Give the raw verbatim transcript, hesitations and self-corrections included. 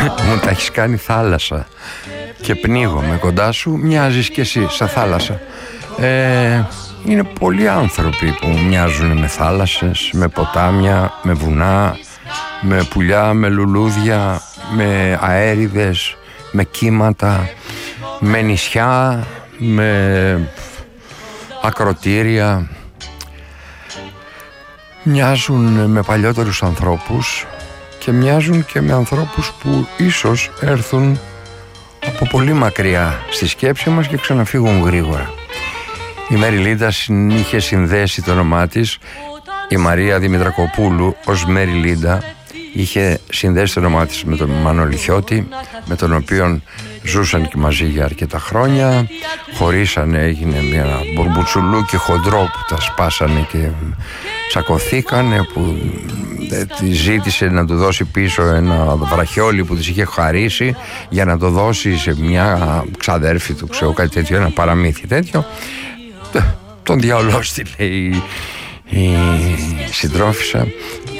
Μου τα έχεις κάνει θάλασσα και πνίγομαι κοντά σου, μοιάζεις κι εσύ σαν θάλασσα. ε, Είναι πολλοί άνθρωποι που μοιάζουν με θάλασσες, με ποτάμια, με βουνά, με πουλιά, με λουλούδια, με αέριδες, με κύματα, με νησιά, με ακροτήρια. Μοιάζουν με παλιότερους ανθρώπους και μοιάζουν και με ανθρώπους που ίσως έρθουν από πολύ μακριά στη σκέψη μας και ξαναφύγουν γρήγορα. Η Μέρι Λίντα είχε συνδέσει το όνομά της, η Μαρία Δημητρακοπούλου ως Μέρι Λίντα είχε συνδέσει το όνομά της με τον Μανώλη Χιώτη, με τον οποίο ζούσαν και μαζί για αρκετά χρόνια. Χωρίσανε, έγινε μια μπουρμπουτσουλούκι χοντρό που τα σπάσανε και τσακωθήκανε, που τη ζήτησε να του δώσει πίσω ένα βραχιόλι που της είχε χαρίσει για να το δώσει σε μια ξαδέρφη του, ξέρω κάτι τέτοιο, ένα παραμύθι τέτοιο. Τον διαολό στη λέει η συντρόφισσα.